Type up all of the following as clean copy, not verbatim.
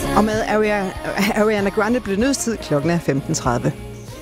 Og med Ariana Grande blev nyhedstid klokken 15:30.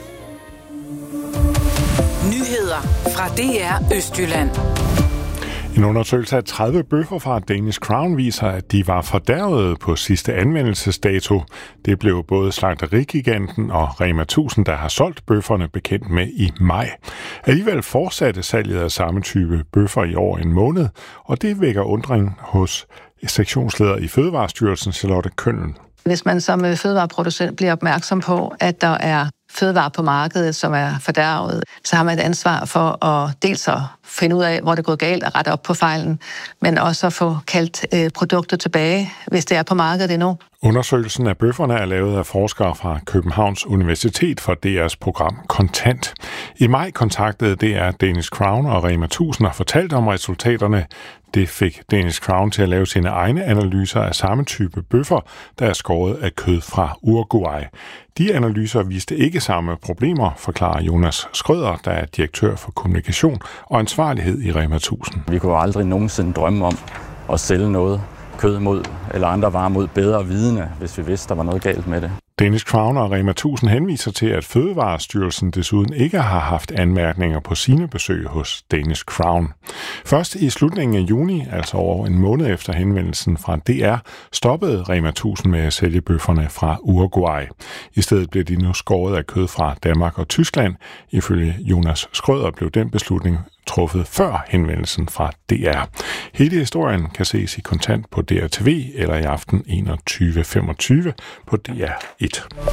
Nyheder fra DR Østjylland. En undersøgelse af 30 bøffer fra Danish Crown viser, at de var fordærvede på sidste anvendelsesdato. Det blev både slagterigiganten og Rema 1000, der har solgt bøfferne, bekendt med i maj. Alligevel fortsatte salget af samme type bøffer i over en måned, og det vækker undring hos sektionsleder i Fødevarestyrelsen, Charlotte Kønnel. Hvis man som fødevareproducent bliver opmærksom på, at der er fødevarer på markedet, som er fordærvet, så har man et ansvar for at dels at finde ud af, hvor det er gået galt og rette op på fejlen, men også at få kaldt produktet tilbage, hvis det er på markedet endnu. Undersøgelsen af bøfferne er lavet af forskere fra Københavns Universitet for DR's program Kontant. I maj kontaktede DR Danish Crown og Rema 1000 og fortalte om resultaterne. Det fik Danish Crown til at lave sine egne analyser af samme type bøffer, der er skåret af kød fra Uruguay. De analyser viste ikke samme problemer, forklarer Jonas Skrøder, der er direktør for kommunikation og ansvarlighed i Rema 1000. Vi kunne aldrig nogensinde drømme om at sælge noget kød mod eller andre varer mod bedre vidende, hvis vi vidste, der var noget galt med det. Danish Crown og Rema 1000 henviser til, at Fødevarestyrelsen desuden ikke har haft anmærkninger på sine besøg hos Danish Crown. Først i slutningen af juni, altså over en måned efter henvendelsen fra DR, stoppede Rema 1000 med at sælge bøfferne fra Uruguay. I stedet blev de nu skåret af kød fra Danmark og Tyskland. Ifølge Jonas Skrøder blev den beslutning truffet før henvendelsen fra DR. Hele historien kan ses i Kontant på DRTV eller i aften 21.25 på DR1.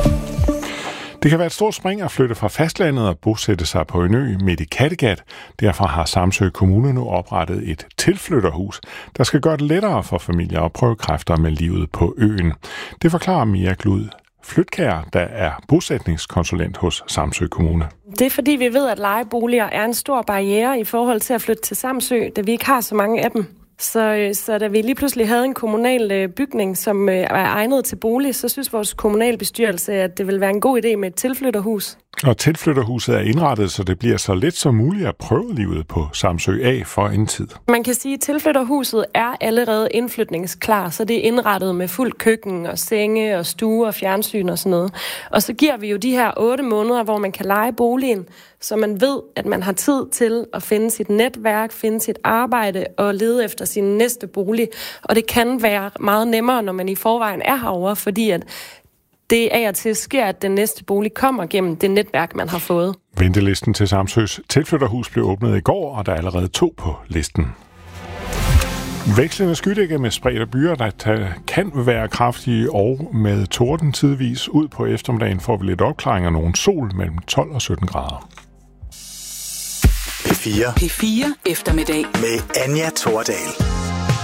Det kan være et stort spring at flytte fra fastlandet og bosætte sig på en ø midt i Kattegat. Derfor har Samsø Kommune nu oprettet et tilflytterhus, der skal gøre det lettere for familier at prøve kræfter med livet på øen. Det forklarer Mia Glud Flytkær, der er bosætningskonsulent hos Samsø Kommune. Det er fordi, vi ved, at lejeboliger er en stor barriere i forhold til at flytte til Samsø, da vi ikke har så mange af dem. Så da vi lige pludselig havde en kommunal bygning, som er egnet til bolig, så synes vores kommunalbestyrelse, at det vil være en god idé med et tilflytterhus. Og tilflytterhuset er indrettet, så det bliver så let som muligt at prøve livet på Samsø af for en tid. Man kan sige, at tilflytterhuset er allerede indflytningsklar, så det er indrettet med fuld køkken og senge og stue og fjernsyn og sådan noget. Og så giver vi jo de her 8 måneder, hvor man kan leje boligen, så man ved, at man har tid til at finde sit netværk, finde sit arbejde og lede efter sin næste bolig. Og det kan være meget nemmere, når man i forvejen er herovre, fordi at det af og til sker, at den næste bolig kommer gennem det netværk, man har fået. Ventelisten til Samsøs tilflytterhus blev åbnet i går, og der er allerede 2 på listen. Vekslende skydække med spredte byer, der kan være kraftige, og med torden tidvis ud på eftermiddagen får vi lidt opklaring og nogen sol mellem 12 og 17 grader. P4 eftermiddag med Anja Thordal.